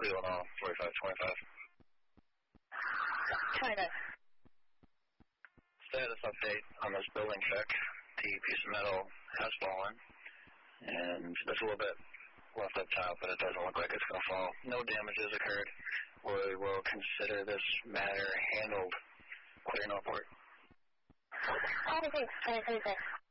Cleveland Hall, 4525. 29. Status update on this building check. The piece of metal has fallen, and there's a little bit left up top, but it doesn't look like it's going to fall. No damages occurred. We will consider this matter handled. Clear no port. Thanks.